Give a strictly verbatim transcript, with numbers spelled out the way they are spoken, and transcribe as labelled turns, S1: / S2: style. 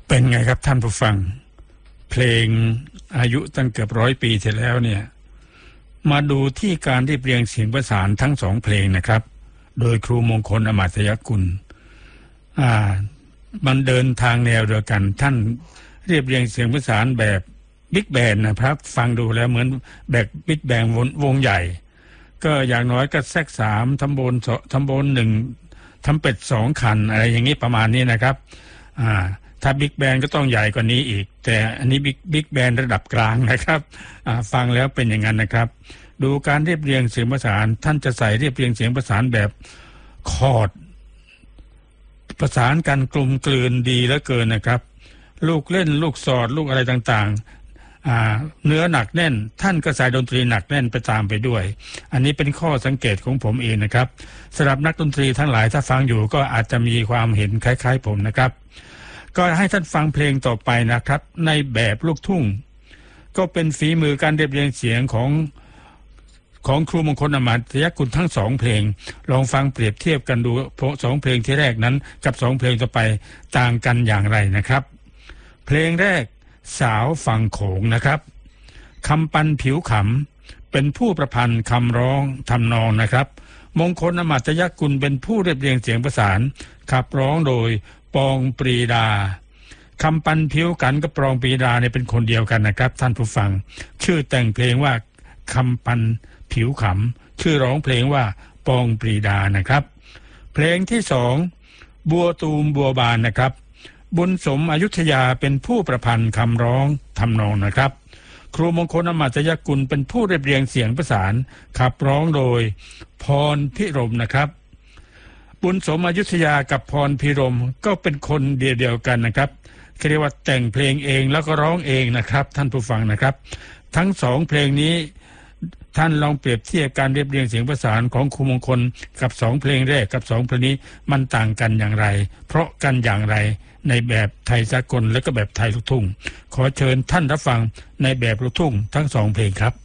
S1: เป็นไงครับท่านผู้ฟังเพลงอายุตั้งเกือบร้อยปีที่แล้วเนี่ยมาดูที่การเรียบเรียงเสียงประสานทั้งสองเพลงนะครับโดยครูมงคลอมาตยกุลอ่ามันเดินทางแนวเดียวกันท่านเรียบเรียงเสียงประสานแบบบิ๊กแบนด์นะครับฟังดูแล้วเหมือนแบบบิ๊กแบนด์วงใหญ่ก็อย่างน้อยก็แซกสามทำโบนทำโบนหนึ่งทำเป็ดสองคันอะไรอย่างนี้ประมาณนี้นะครับอ่าถ้าบิ๊กแบนด์ก็ต้องใหญ่กว่านี้อีกแต่อันนี้บิ๊กบิ๊กแบนด์ระดับกลางนะครับฟังแล้วเป็นอย่างนั้นนะครับดูการเรียบเรียงเสียงประสานท่านจะใส่เรียบเรียงเสียงประสานแบบคอร์ดประสานกันกลมกลืนดีเหลือเกินนะครับลูกเล่นลูกสอดลูกอะไรต่างๆเนื้อหนักแน่นท่านก็ใส่ดนตรีหนักแน่นไปตามไปด้วยอันนี้เป็นข้อสังเกตของผมเองนะครับสำหรับนักดนตรีทั้งหลายถ้าฟังอยู่ก็อาจจะมีความเห็นคล้ายๆผมนะครับก็ให้ท่านฟังเพลงต่อไปนะครับในแบบลูกทุ่งก็เป็นฝีมือการเรียบเรียงเสียงของของครูมงคลอมาตยกุลทั้งสองเพลงลองฟังเปรียบเทียบกันดูสองเพลงที่แรกนั้นกับสองเพลงต่อไปต่างกันอย่างไรนะครับเพลงแรกสาวฝั่งโขงนะครับคำปันผิวขำเป็นผู้ประพันธ์คำร้องทำนองนะครับมงคลอมาตยกุลเป็นผู้เรียบเรียงเสียงประสานขับร้องโดยปองปรีดาคำปันผิวกันกับปองปรีดาเนี่ยเป็นคนเดียวกันนะครับท่านผู้ฟังชื่อแต่งเพลงว่าคำปันผิวขำชื่อร้องเพลงว่าปองปรีดานะครับเพลงที่สองบัวตูมบัวบานนะครับบุญสมอยุธยาเป็นผู้ประพันธ์คำร้องทำนองนะครับครูมงคลอมาตยกุลเป็นผู้เรียบเรียงเสียงประสานขับร้องโดยพรพิรมนะครับบุญสมอยุธยากับพรพิรมก็เป็นคนเดียวกันนะครับเรียกว่าแต่งเพลงเองแล้วก็ร้องเองนะครับท่านผู้ฟังนะครับทั้งสองเพลงนี้ท่านลองเปรียบเทียบการเรียบเรียงเสียงประสานของครูมงคลกับสองเพลงแรกกับสองเพลงนี้มันต่างกันอย่างไรเพราะกันอย่างไรในแบบไทยสากลและก็แบบไทยลูกทุ่งขอเชิญท่านรับฟังในแบบลูกทุ่งทั้งสองเพลงครับ